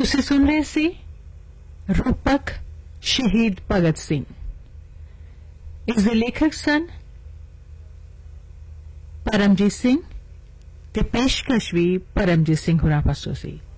ਤੁਸੀਂ ਸੁਣ ਰਹੇ ਸੀ ਰੂਪਕ ਸ਼ਹੀਦ ਭਗਤ ਸਿੰਘ। ਇਸ ਦੇ ਲੇਖਕ ਸਨ ਪਰਮਜੀਤ ਸਿੰਘ ਤੇ ਪੇਸ਼ਕਸ਼ ਵੀ ਪਰਮਜੀਤ ਸਿੰਘ ਹੋਰਾਂ ਪਾਸੋਂ ਸੀ।